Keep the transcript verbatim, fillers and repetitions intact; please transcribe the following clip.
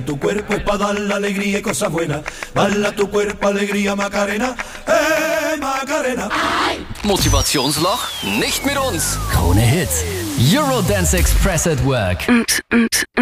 Tu cuerpo es para dar la alegría y cosas buenas. Bala tu cuerpo, alegría, Macarena. Hey, Macarena. Motivationsloch? Nicht mit uns. Krone Hits. Eurodance Express at Work.